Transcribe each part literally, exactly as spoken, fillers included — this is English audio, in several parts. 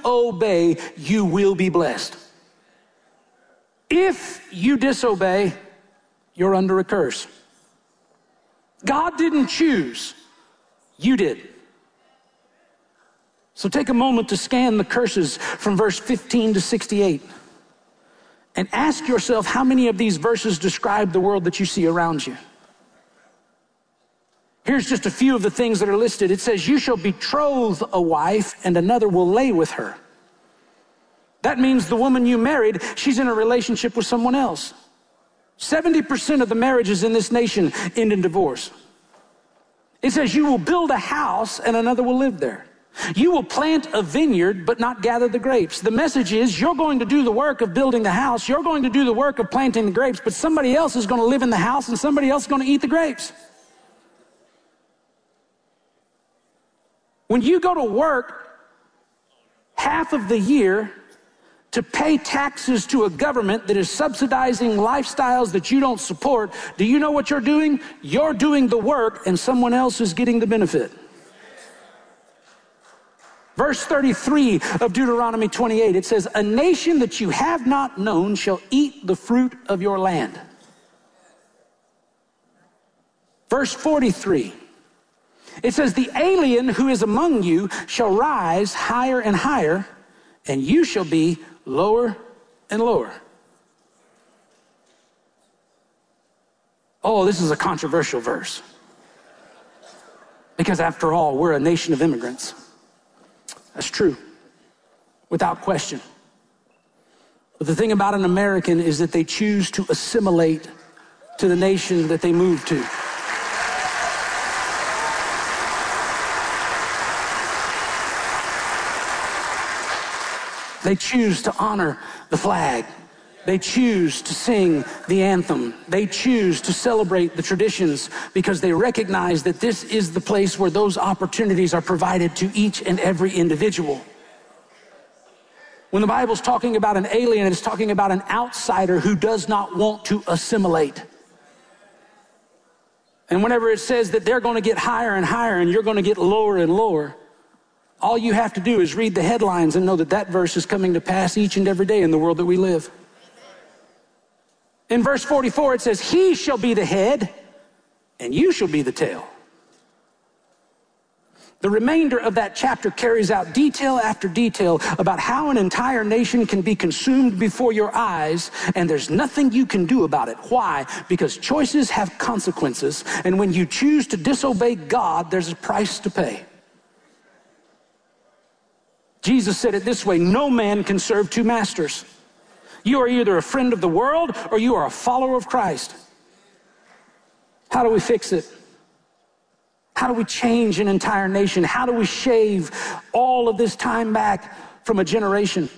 obey, you will be blessed. If you disobey, you're under a curse. God didn't choose, you did. So take a moment to scan the curses from verse fifteen to sixty-eight and ask yourself how many of these verses describe the world that you see around you. Here's just a few of the things that are listed. It says, you shall betroth a wife and another will lay with her. That means the woman you married, she's in a relationship with someone else. seventy percent of the marriages in this nation end in divorce. It says you will build a house and another will live there. You will plant a vineyard but not gather the grapes. The message is you're going to do the work of building the house. You're going to do the work of planting the grapes, but somebody else is going to live in the house and somebody else is going to eat the grapes. When you go to work half of the year to pay taxes to a government that is subsidizing lifestyles that you don't support, do you know what you're doing? You're doing the work and someone else is getting the benefit. Verse thirty-three of Deuteronomy twenty-eight, it says, a nation that you have not known shall eat the fruit of your land. Verse forty-three, it says, the alien who is among you shall rise higher and higher, and you shall be lower and lower. Oh, this is a controversial verse. Because after all, we're a nation of immigrants. That's true, without question. But the thing about an American is that they choose to assimilate to the nation that they move to. They choose to honor the flag. They choose to sing the anthem. They choose to celebrate the traditions because they recognize that this is the place where those opportunities are provided to each and every individual. When the Bible's talking about an alien, it's talking about an outsider who does not want to assimilate. And whenever it says that they're going to get higher and higher and you're going to get lower and lower, all you have to do is read the headlines and know that that verse is coming to pass each and every day in the world that we live. In verse forty-four, it says, he shall be the head and you shall be the tail. The remainder of that chapter carries out detail after detail about how an entire nation can be consumed before your eyes, and there's nothing you can do about it. Why? Because choices have consequences, and when you choose to disobey God, there's a price to pay. Jesus said it this way, no man can serve two masters. You are either a friend of the world or you are a follower of Christ. How do we fix it? How do we change an entire nation? How do we shave all of this time back from a generation?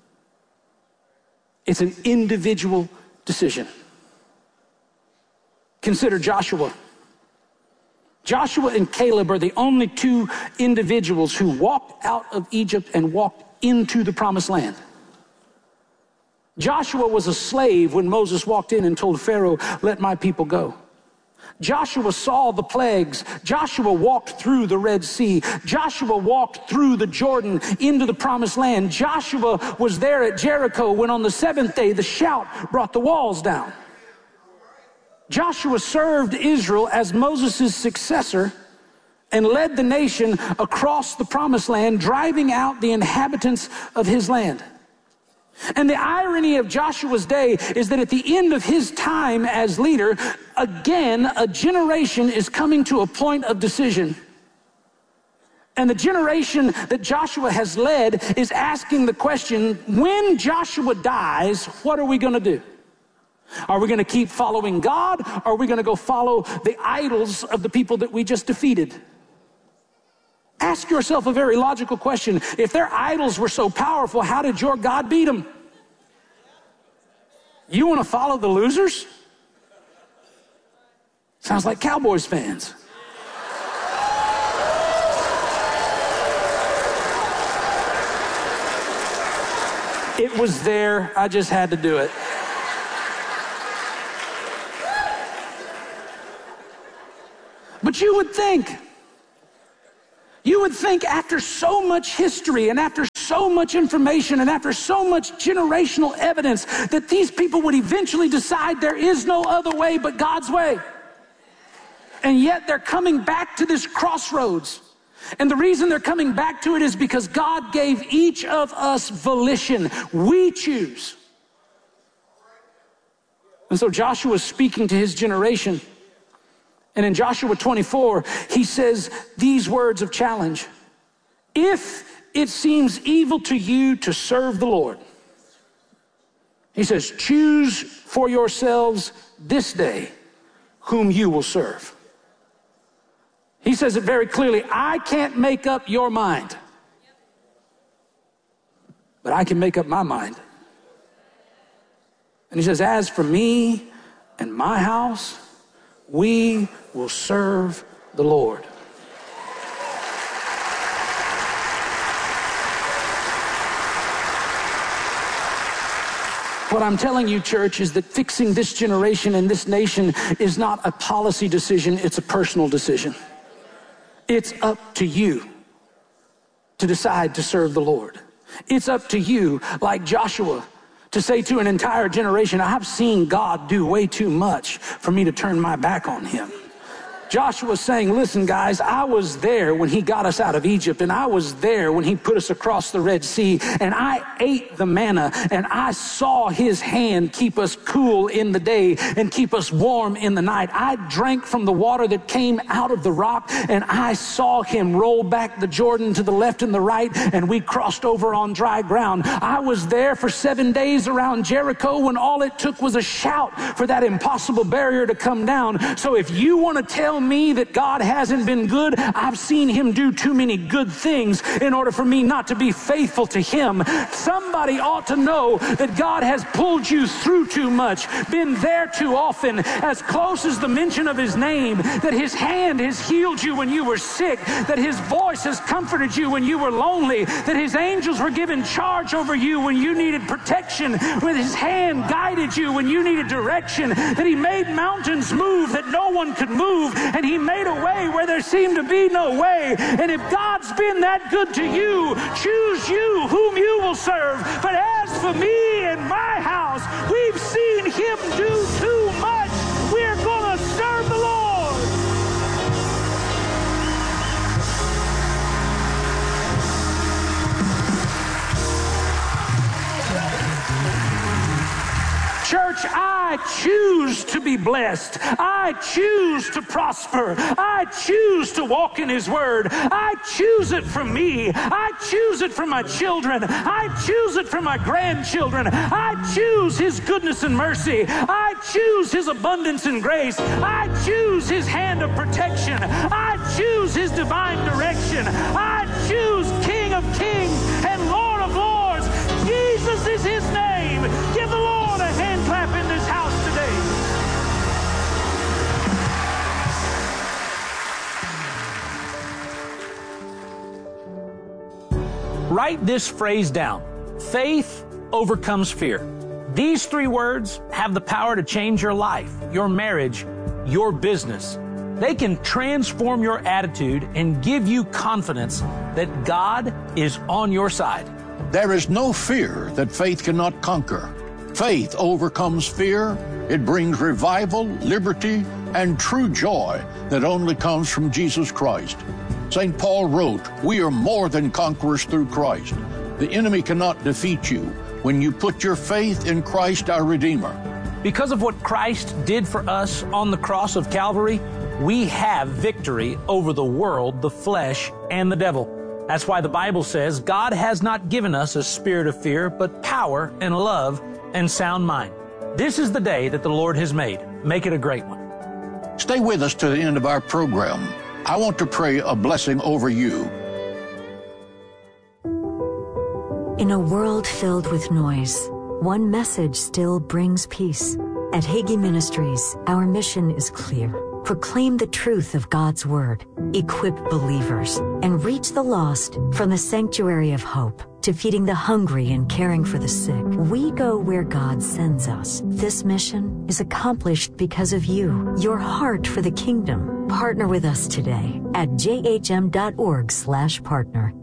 It's an individual decision. Consider Joshua. Joshua and Caleb are the only two individuals who walked out of Egypt and walked into the promised land. Joshua was a slave when Moses walked in and told Pharaoh, let my people go. Joshua saw the plagues. Joshua walked through the Red Sea. Joshua walked through the Jordan into the promised land. Joshua was there at Jericho when on the seventh day the shout brought the walls down. Joshua served Israel as Moses' successor and led the nation across the promised land, driving out the inhabitants of his land. And the irony of Joshua's day is that at the end of his time as leader, again, a generation is coming to a point of decision. And the generation that Joshua has led is asking the question, when Joshua dies, what are we going to do? Are we going to keep following God? Or are we going to go follow the idols of the people that we just defeated? Ask yourself a very logical question. If their idols were so powerful, how did your God beat them? You want to follow the losers? Sounds like Cowboys fans. It was there. I just had to do it. But you would think, you would think after so much history and after so much information and after so much generational evidence that these people would eventually decide there is no other way but God's way. And yet they're coming back to this crossroads. And the reason they're coming back to it is because God gave each of us volition. We choose. And so Joshua's speaking to his generation. And in Joshua twenty-four, he says these words of challenge. If it seems evil to you to serve the Lord, he says, choose for yourselves this day whom you will serve. He says it very clearly. I can't make up your mind, but I can make up my mind. And he says, as for me and my house, we will serve the Lord. What I'm telling you, church, is that fixing this generation and this nation is not a policy decision, it's a personal decision. It's up to you to decide to serve the Lord. It's up to you, like Joshua, to say to an entire generation, I've seen God do way too much for me to turn my back on him. Joshua's saying, listen, guys, I was there when he got us out of Egypt, and I was there when he put us across the Red Sea, and I ate the manna, and I saw his hand keep us cool in the day and keep us warm in the night. I drank from the water that came out of the rock, and I saw him roll back the Jordan to the left and the right, and we crossed over on dry ground. I was there for seven days around Jericho when all it took was a shout for that impossible barrier to come down. So if you want to tell me that God hasn't been good, I've seen him do too many good things in order for me not to be faithful to him. Somebody ought to know that God has pulled you through too much, been there too often, as close as the mention of his name, that his hand has healed you when you were sick, that his voice has comforted you when you were lonely, that his angels were given charge over you when you needed protection, with his hand guided you when you needed direction, that he made mountains move that no one could move, and he made a way where there seemed to be no way. And if God's been that good to you, choose you whom you will serve. But as for me and my house, we've seen him do too much. We're going to serve the Lord. Church, I choose to be blessed. I choose to prosper. I choose to walk in his word. I choose it for me. I choose it for my children. I choose it for my grandchildren. I choose his goodness and mercy. I choose his abundance and grace. I choose his hand of protection. I choose his divine direction. I choose King of Kings and Lord of Lords. Jesus is his name. Give the Lord a hand clap in this house today. Write this phrase down. Faith overcomes fear. These three words have the power to change your life, your marriage, your business. They can transform your attitude and give you confidence that God is on your side. There is no fear that faith cannot conquer. Faith overcomes fear. It brings revival, liberty, and true joy that only comes from Jesus Christ. Saint Paul wrote, "We are more than conquerors through Christ." The enemy cannot defeat you when you put your faith in Christ our Redeemer. Because of what Christ did for us on the cross of Calvary, we have victory over the world, the flesh, and the devil. That's why the Bible says God has not given us a spirit of fear, but power and love and sound mind. This is the day that the Lord has made. Make it a great one. Stay with us to the end of our program. I want to pray a blessing over you. In a world filled with noise, one message still brings peace. At Hagee Ministries, our mission is clear. Proclaim the truth of God's Word, equip believers, and reach the lost from the sanctuary of hope to feeding the hungry and caring for the sick. We go where God sends us. This mission is accomplished because of you, your heart for the kingdom. Partner with us today at j h m dot org slash partner.